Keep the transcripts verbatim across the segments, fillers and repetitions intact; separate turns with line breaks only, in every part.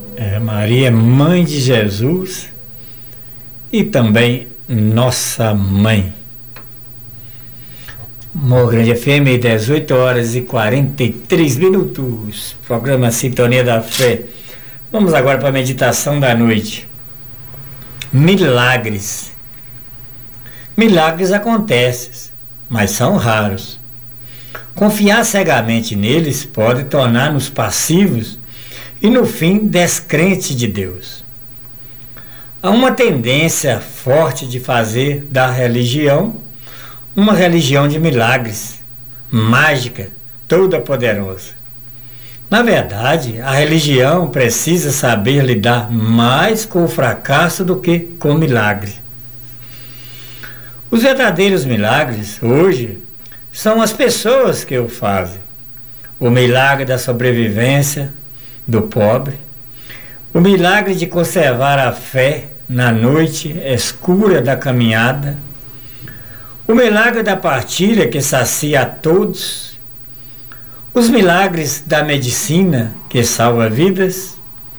É, Maria é mãe de Jesus e também nossa mãe. Morro Grande F M, dezoito horas e quarenta e três minutos. Programa Sintonia da Fé. Vamos agora para a meditação da noite. Milagres. Milagres acontecem, mas são raros. Confiar cegamente neles pode tornar-nos passivos e, no fim, descrente de Deus. Há uma tendência forte de fazer da religião uma religião de milagres, mágica, toda poderosa. Na verdade, a religião precisa saber lidar mais com o fracasso do que com o milagre. Os verdadeiros milagres, hoje, são as pessoas que o fazem. O milagre da sobrevivência do pobre, o milagre de conservar a fé na noite escura da caminhada, o milagre da partilha que sacia a todos, os milagres da medicina que salva vidas.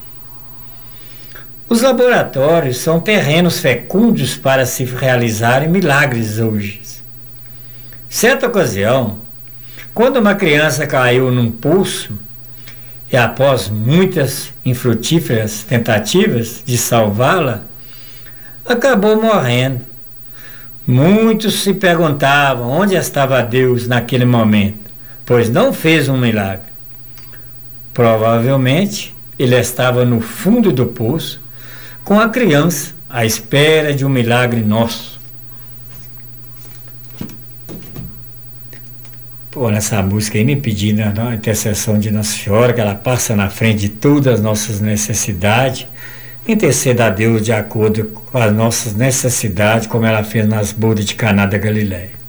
Os laboratórios são terrenos fecundos para se realizarem milagres hoje. Certa ocasião, quando uma criança caiu num poço e após muitas infrutíferas tentativas de salvá-la, acabou morrendo. Muitos se perguntavam onde estava Deus naquele momento, pois não fez um milagre. Provavelmente, ele estava no fundo do poço, com a criança, à espera de um milagre nosso. Pô, nessa música aí me pedindo a intercessão de Nossa Senhora, que ela passa na frente de todas as nossas necessidades, interceda a Deus de acordo com as nossas necessidades, como ela fez nas bodas de Caná da Galileia.